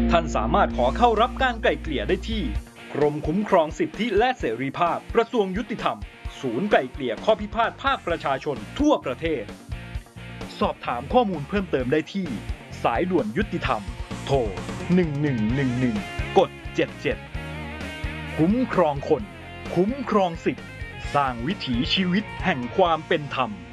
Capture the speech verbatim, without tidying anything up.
ท่านสามารถขอเข้ารับการไกล่เกลี่ยได้ที่กรมคุ้มครองสิทธิและเสรีภาพกระทรวงยุติธรรมศูนย์ไกล่เกลี่ยข้อพิพาทภาคประชาชนทั่วประเทศสอบถามข้อมูลเพิ่มเติมได้ที่สายด่วนยุติธรรมโทรหนึ่งหนึ่งหนึ่งหนึ่งกดเจ็ดเจ็ดคุ้มครองคนคุ้มครองสิทธิสร้างวิถีชีวิตแห่งความเป็นธรรม